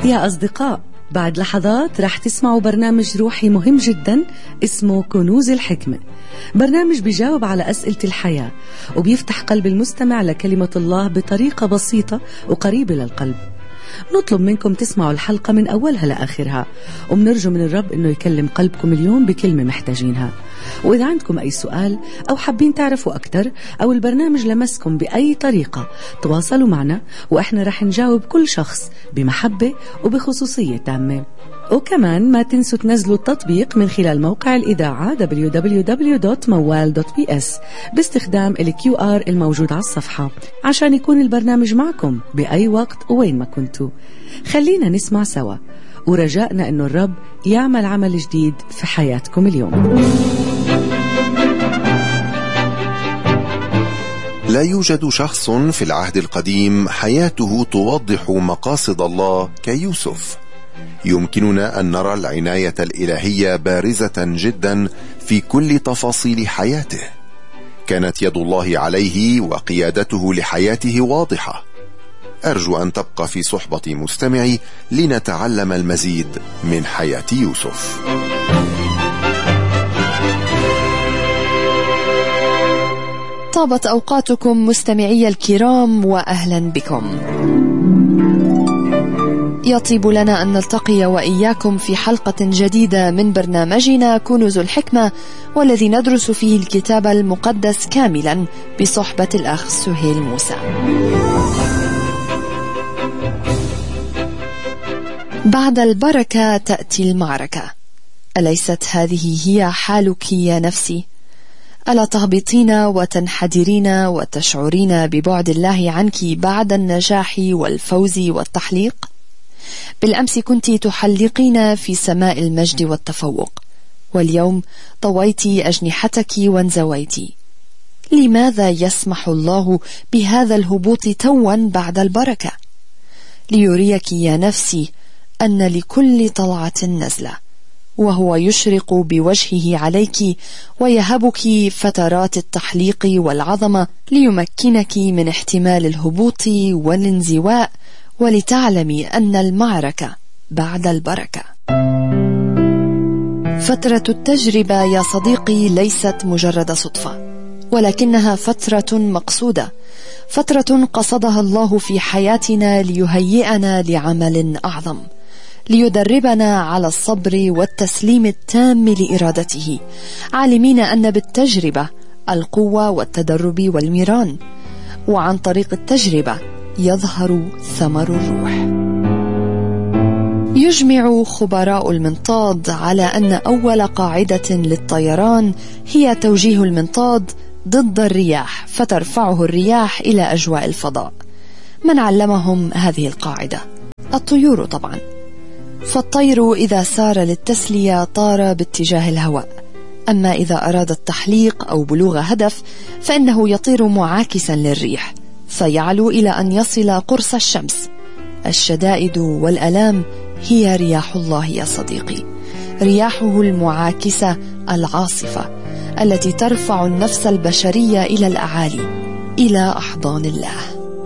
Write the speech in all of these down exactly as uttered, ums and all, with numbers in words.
يا أصدقاء، بعد لحظات رح تسمعوا برنامج روحي مهم جدا اسمه كنوز الحكمة. برنامج بيجاوب على أسئلة الحياة وبيفتح قلب المستمع لكلمة الله بطريقة بسيطة وقريبة للقلب. نطلب منكم تسمعوا الحلقة من أولها لآخرها، وبنرجو من الرب أنه يكلم قلبكم اليوم بكلمة محتاجينها. وإذا عندكم أي سؤال أو حابين تعرفوا أكتر أو البرنامج لمسكم بأي طريقة، تواصلوا معنا وإحنا رح نجاوب كل شخص بمحبة وبخصوصية تامة. وكمان ما تنسوا تنزلوا التطبيق من خلال موقع الإذاعة دبليو دبليو دبليو دوت موال دوت بي إس باستخدام ال كيو آر الموجود على الصفحة عشان يكون البرنامج معكم بأي وقت وين ما كنتوا. خلينا نسمع سوا، ورجائنا أنه الرب يعمل عمل جديد في حياتكم اليوم. لا يوجد شخص في العهد القديم حياته توضح مقاصد الله كيوسف. يمكننا أن نرى العناية الإلهية بارزة جدا في كل تفاصيل حياته. كانت يد الله عليه وقيادته لحياته واضحة. أرجو أن تبقى في صحبة مستمعي لنتعلم المزيد من حياة يوسف. طابت أوقاتكم مستمعي الكرام، وأهلا بكم. يطيب لنا أن نلتقي وإياكم في حلقة جديدة من برنامجنا كنوز الحكمة، والذي ندرس فيه الكتاب المقدس كاملا بصحبة الأخ سهيل موسى. بعد البركة تأتي المعركة. أليست هذه هي حالك يا نفسي؟ ألا تهبطين وتنحدرين وتشعرين ببعد الله عنك بعد النجاح والفوز والتحليق؟ بالأمس كنت تحلقين في سماء المجد والتفوق، واليوم طويت أجنحتك وانزويت. لماذا يسمح الله بهذا الهبوط توا بعد البركة؟ ليريك يا نفسي أن لكل طلعة نزلة، وهو يشرق بوجهه عليك ويهبك فترات التحليق والعظمة ليمكنك من احتمال الهبوط والانزواء، ولتعلمي أن المعركة بعد البركة. فترة التجربة يا صديقي ليست مجرد صدفة، ولكنها فترة مقصودة، فترة قصدها الله في حياتنا ليهيئنا لعمل أعظم، ليدربنا على الصبر والتسليم التام لإرادته، عالمين أن بالتجربة القوة والتدرب والميران، وعن طريق التجربة يظهر ثمر الروح. يجمع خبراء المنطاد على أن أول قاعدة للطيران هي توجيه المنطاد ضد الرياح، فترفعه الرياح إلى أجواء الفضاء. من علمهم هذه القاعدة؟ الطيور طبعا. فالطير إذا سار للتسلية طار باتجاه الهواء، أما إذا أراد التحليق أو بلوغ هدف فإنه يطير معاكسا للريح، فيعلو إلى أن يصل قرص الشمس. الشدائد والألام هي رياح الله يا صديقي، رياحه المعاكسة العاصفة التي ترفع النفس البشرية إلى الأعالي، إلى أحضان الله.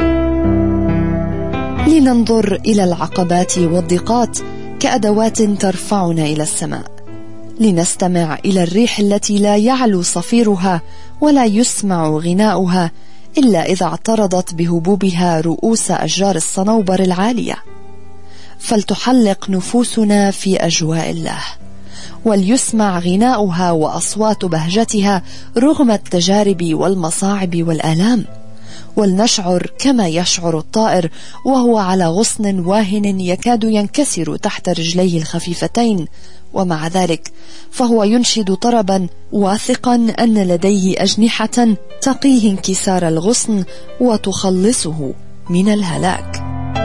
لننظر إلى العقبات والضيقات كأدوات ترفعنا إلى السماء، لنستمع إلى الريح التي لا يعلو صفيرها ولا يسمع غناؤها إلا إذا اعترضت بهبوبها رؤوس أشجار الصنوبر العالية. فلتحلق نفوسنا في أجواء الله، وليسمع غناؤها وأصوات بهجتها رغم التجارب والمصاعب والآلام، ولنشعر كما يشعر الطائر وهو على غصن واهن يكاد ينكسر تحت رجليه الخفيفتين، ومع ذلك فهو ينشد طربا واثقا أن لديه أجنحة تقيه انكسار الغصن وتخلصه من الهلاك.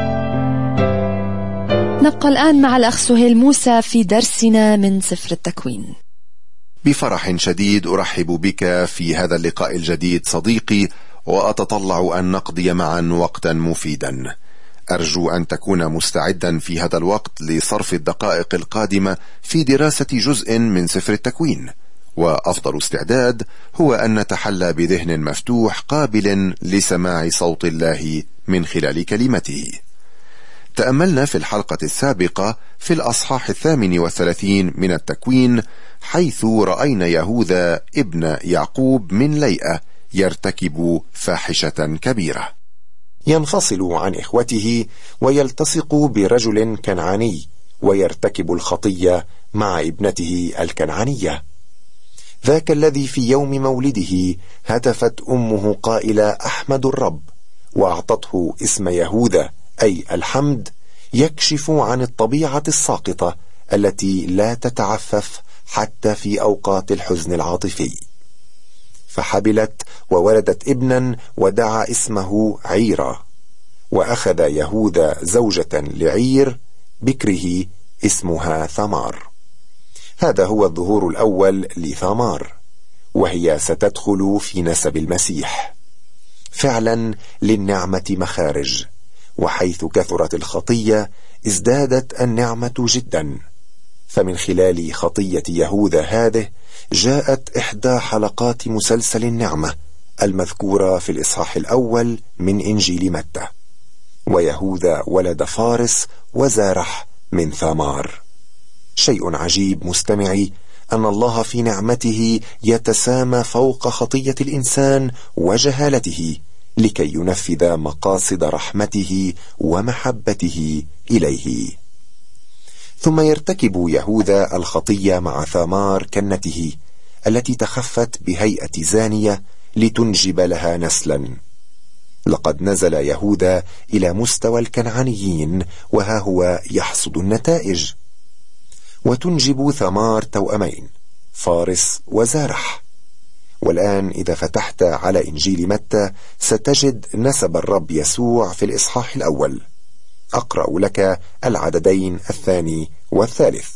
نبقى الآن مع الأخ سهيل موسى في درسنا من سفر التكوين. بفرح شديد أرحب بك في هذا اللقاء الجديد صديقي، وأتطلع أن نقضي معا وقتا مفيدا. أرجو أن تكون مستعدا في هذا الوقت لصرف الدقائق القادمة في دراسة جزء من سفر التكوين، وأفضل استعداد هو أن نتحلى بذهن مفتوح قابل لسماع صوت الله من خلال كلمته. تأملنا في الحلقة السابقة في الأصحاح الثامن والثلاثين من التكوين، حيث رأينا يهوذا ابن يعقوب من ليئة يرتكب فاحشة كبيرة، ينفصل عن إخوته ويلتصق برجل كنعاني ويرتكب الخطية مع ابنته الكنعانية. ذاك الذي في يوم مولده هتفت أمه قائلة أحمد الرب، وأعطته اسم يهوذا أي الحمد، يكشف عن الطبيعة الساقطة التي لا تتعفف حتى في أوقات الحزن العاطفي. فحبلت وولدت ابنا ودعا اسمه عيرا، وأخذ يهوذا زوجة لعير بكره اسمها ثمار. هذا هو الظهور الأول لثمار، وهي ستدخل في نسب المسيح. فعلا للنعمة مخارج، وحيث كثرت الخطية ازدادت النعمة جدا. فمن خلال خطية يهوذا هذه جاءت إحدى حلقات مسلسل النعمة المذكورة في الإصحاح الأول من إنجيل متى. ويهوذا ولد فارس وزارح من ثمار. شيء عجيب مستمعي أن الله في نعمته يتسامى فوق خطية الإنسان وجهالته لكي ينفذ مقاصد رحمته ومحبته إليه. ثم يرتكب يهوذا الخطية مع ثمار كنته التي تخفت بهيئة زانية لتنجب لها نسلا. لقد نزل يهوذا إلى مستوى الكنعانيين، وها هو يحصد النتائج. وتنجب ثمار توأمين، فارس وزارح. والآن إذا فتحت على إنجيل متى ستجد نسب الرب يسوع في الإصحاح الأول. أقرأ لك العددين الثاني والثالث.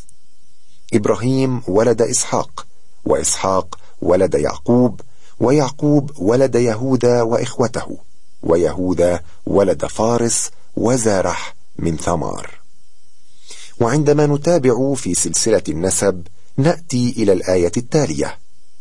إبراهيم ولد إسحاق، وإسحاق ولد يعقوب، ويعقوب ولد يهوذا وإخوته، ويهوذا ولد فارس وزارح من ثمار. وعندما نتابع في سلسلة النسب نأتي إلى الآية التالية: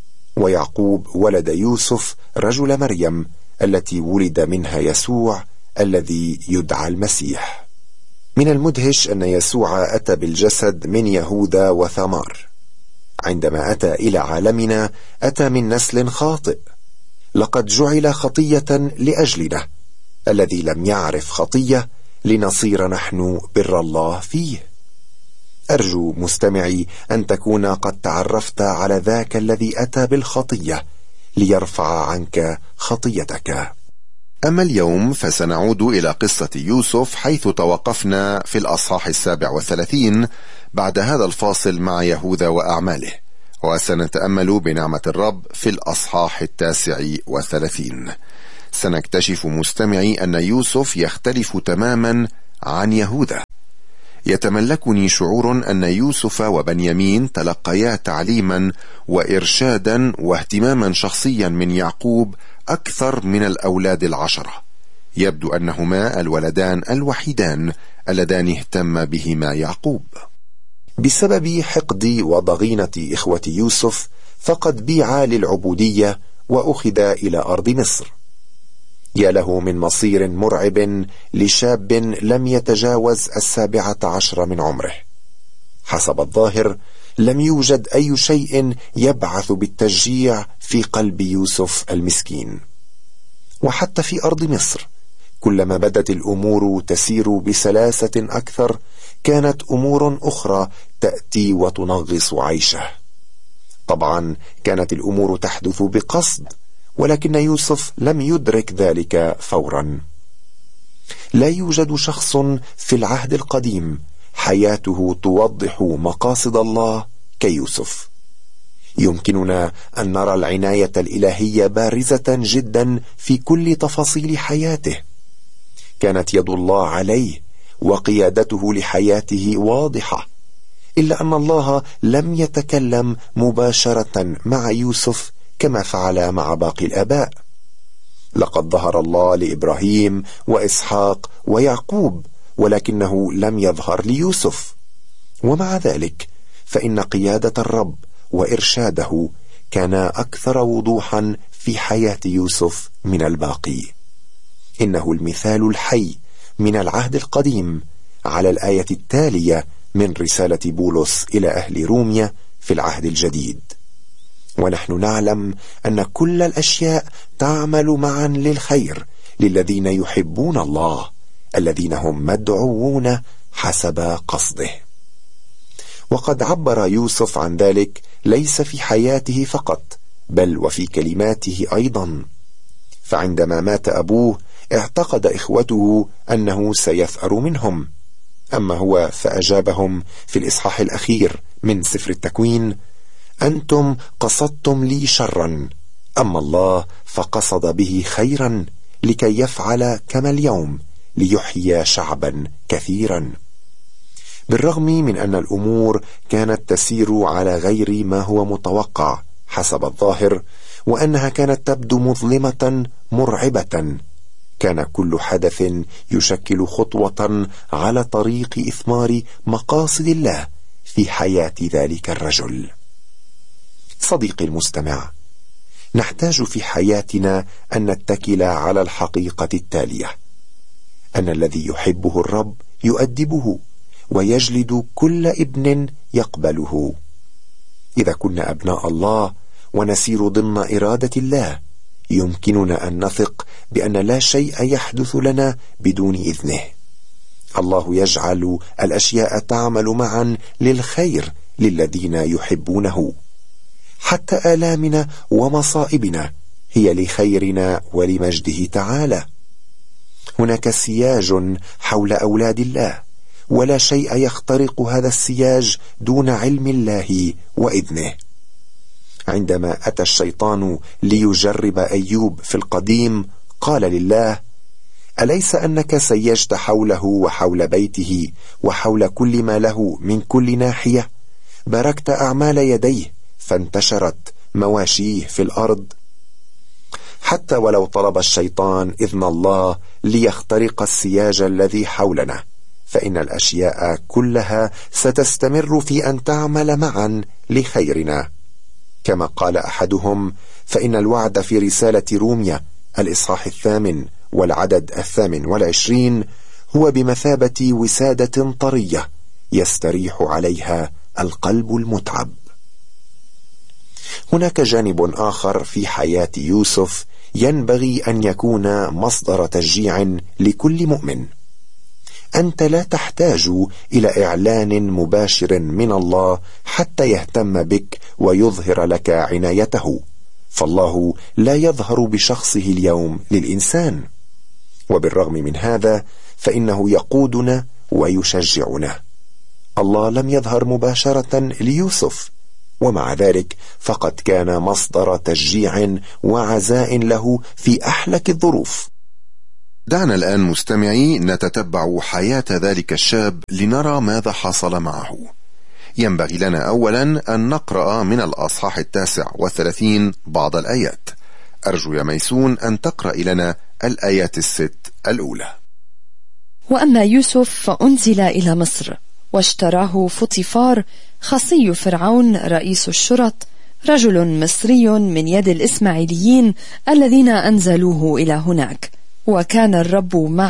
ويعقوب ولد يوسف رجل مريم التي ولد منها يسوع الذي يدعى المسيح. من المدهش أن يسوع أتى بالجسد من يهوذا وثمار. عندما أتى إلى عالمنا أتى من نسل خاطئ. لقد جعل خطية لأجلنا، الذي لم يعرف خطية لنصير نحن بر الله فيه. أرجو مستمعي أن تكون قد تعرفت على ذاك الذي أتى بالخطية ليرفع عنك خطيتك. أما اليوم فسنعود إلى قصة يوسف حيث توقفنا في الأصحاح السابع والثلاثين بعد هذا الفاصل مع يهوذا وأعماله، وسنتأمل بنعمة الرب في الأصحاح التاسع والثلاثين. سنكتشف مستمعي أن يوسف يختلف تماما عن يهوذا. يتملكني شعور أن يوسف وبنيامين تلقيا تعليما وإرشادا واهتماما شخصيا من يعقوب أكثر من الأولاد العشرة. يبدو أنهما الولدان الوحيدان اللذان اهتم بهما يعقوب. بسبب حقد وضغينة إخوة يوسف فقد بيع للعبودية وأخذ إلى أرض مصر. يا له من مصير مرعب لشاب لم يتجاوز السابعة عشر من عمره. حسب الظاهر لم يوجد أي شيء يبعث بالتشجيع في قلب يوسف المسكين. وحتى في أرض مصر كلما بدت الأمور تسير بسلاسة أكثر كانت أمور أخرى تأتي وتنغص عيشه. طبعا كانت الأمور تحدث بقصد، ولكن يوسف لم يدرك ذلك فورا. لا يوجد شخص في العهد القديم حياته توضح مقاصد الله كيوسف. يمكننا أن نرى العناية الإلهية بارزة جدا في كل تفاصيل حياته. كانت يد الله عليه وقيادته لحياته واضحة، إلا أن الله لم يتكلم مباشرة مع يوسف كما فعل مع باقي الآباء. لقد ظهر الله لإبراهيم وإسحاق ويعقوب، ولكنه لم يظهر ليوسف. ومع ذلك فإن قيادة الرب وإرشاده كان أكثر وضوحا في حياة يوسف من الباقي. إنه المثال الحي من العهد القديم على الآية التالية من رسالة بولس إلى أهل روميا في العهد الجديد: ونحن نعلم أن كل الأشياء تعمل معا للخير للذين يحبون الله الذين هم مدعوون حسب قصده. وقد عبر يوسف عن ذلك ليس في حياته فقط بل وفي كلماته أيضا، فعندما مات أبوه اعتقد إخوته أنه سيثأر منهم، أما هو فأجابهم في الإصحاح الأخير من سفر التكوين: أنتم قصدتم لي شرا، أما الله فقصد به خيرا لكي يفعل كما اليوم ليحيي شعبا كثيرا. بالرغم من أن الأمور كانت تسير على غير ما هو متوقع حسب الظاهر، وأنها كانت تبدو مظلمة مرعبة، كان كل حدث يشكل خطوة على طريق إثمار مقاصد الله في حياة ذلك الرجل. صديقي المستمع، نحتاج في حياتنا أن نتكل على الحقيقة التالية: أن الذي يحبه الرب يؤدبه ويجلد كل ابن يقبله. إذا كنا أبناء الله ونسير ضمن إرادة الله، يمكننا أن نثق بأن لا شيء يحدث لنا بدون إذنه. الله يجعل الأشياء تعمل معا للخير للذين يحبونه. حتى آلامنا ومصائبنا هي لخيرنا ولمجده تعالى. هناك سياج حول أولاد الله، ولا شيء يخترق هذا السياج دون علم الله وإذنه. عندما أتى الشيطان ليجرب أيوب في القديم، قال لله: أليس أنك سيجت حوله وحول بيته وحول كل ما له من كل ناحية؟ باركت أعمال يديه فانتشرت مواشيه في الأرض. حتى ولو طلب الشيطان إذن الله ليخترق السياج الذي حولنا، فإن الأشياء كلها ستستمر في أن تعمل معا لخيرنا. كما قال أحدهم: فإن الوعد في رسالة روميا الإصحاح الثامن والعدد الثامن والعشرين هو بمثابة وسادة طرية يستريح عليها القلب المتعب. هناك جانب آخر في حياة يوسف ينبغي أن يكون مصدر تشجيع لكل مؤمن. أنت لا تحتاج إلى إعلان مباشر من الله حتى يهتم بك ويظهر لك عنايته، فالله لا يظهر بشخصه اليوم للإنسان. وبالرغم من هذا فإنه يقودنا ويشجعنا. الله لم يظهر مباشرة ليوسف، ومع ذلك فقد كان مصدر تشجيع وعزاء له في أحلك الظروف. دعنا الآن مستمعي نتتبع حياة ذلك الشاب لنرى ماذا حصل معه. ينبغي لنا أولا أن نقرأ من الأصحاح التاسع والثلاثين بعض الآيات. أرجو يا ميسون أن تقرأ لنا الآيات الست الأولى. وأما يوسف فأنزل إلى مصر، واشتراه فطيفار خصي فرعون رئيس الشرط، رجل مصري من يد الإسماعيليين الذين أنزلوه إلى هناك، وكان الرب مع